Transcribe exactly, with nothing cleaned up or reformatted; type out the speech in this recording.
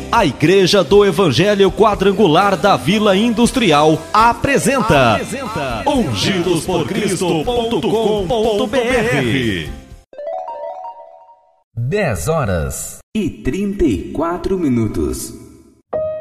A Igreja do Evangelho Quadrangular da Vila Industrial apresenta, apresenta ungidos por cristo ponto com ponto b r. dez horas e trinta e quatro minutos.